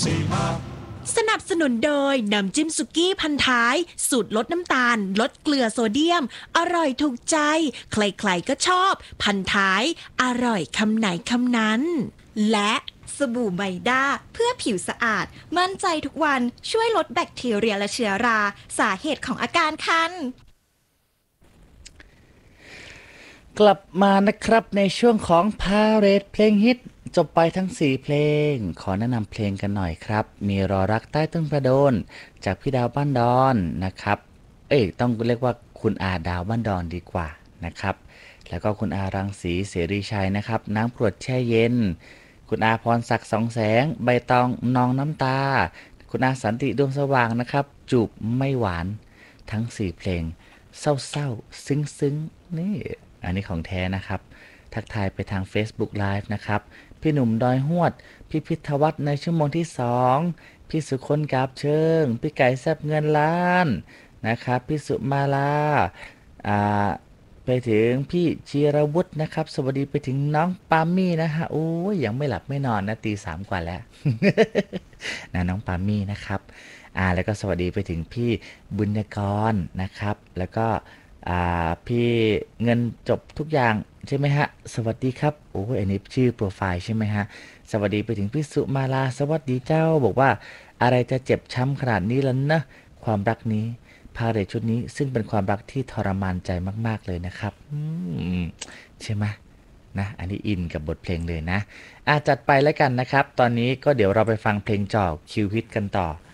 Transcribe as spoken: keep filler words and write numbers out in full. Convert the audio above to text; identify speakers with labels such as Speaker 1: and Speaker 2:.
Speaker 1: สนับสนุนโดยน้ำจิ้มสุกี้พันท้ายสูตรลดน้ำตาลลดเกลือโซเดียมอร่อยถูกใจใครๆก็ชอบพันท้ายอร่อยคำไหนคำนั้นและ
Speaker 2: สบู่ไมด้าเพื่อผิวสะอาดมั่นใจทุกวันช่วยลดแบคทีเรียและเชื้อราสาเหตุของอาการคัน
Speaker 3: กลับมานะครับในช่วงของพาเหรดเพลงฮิตจบไปทั้งสี่เพลงขอแนะนำเพลงกันหน่อยครับมีรอรักใต้ต้นประโดนจากพี่ดาวบ้านดอนนะครับเอ้ยต้องเรียกว่าคุณอาดาวบ้านดอนดีกว่านะครับแล้วก็คุณอารังสีเสรีชัยนะครับน้ำกรวดแช่เย็นคุณอาพรศักดิ์สองแสงใบตองนองน้ำตาคุณอาสันติดวงสว่างนะครับจูบไม่หวานทั้งสี่เพลงเศร้าๆซึ้งๆนี่อันนี้ของแท้นะครับทักทายไปทาง Facebook Live นะครับพี่หนุ่มดอยหวดพี่พิทวัฒน์ในชั่วโมงที่สองพี่สุคนกาบเชิงพี่ไก่แซบเงินล้านนะครับพี่สุมาลาอ่าไปถึงพี่จีรวุฒินะครับสวัสดีไปถึงน้องปามี่นะฮะโอ้ยยังไม่หลับไม่นอนนะตีสามกว่าแล้ว นะน้องปามี่นะครับอ่าแล้วก็สวัสดีไปถึงพี่บุญยกรนะครับแล้วก็อ่าพี่เงินจบทุกอย่างใช่ไหมฮะสวัสดีครับโอ้ยอันนี้ชื่อโปรไฟล์ใช่ไหมฮะสวัสดีไปถึงพี่สุมาลาสวัสดีเจ้าบอกว่าอะไรจะเจ็บช้ำขนาดนี้แล้วนะความรักนี้พาเหรดชุดนี้ซึ่งเป็นความรักที่ทรมานใจมากๆเลยนะครับอืมใช่ไหมนะอันนี้อินกับบทเพลงเลยนะอาจัดไปแล้วกันนะครับตอนนี้ก็เดี๋ยวเราไปฟังเพลงจอกคิวฮิตกันต่อ